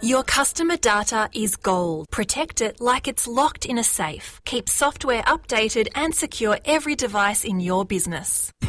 Your customer data is gold. Protect it like it's locked in a safe. Keep software updated and secure every device in your business.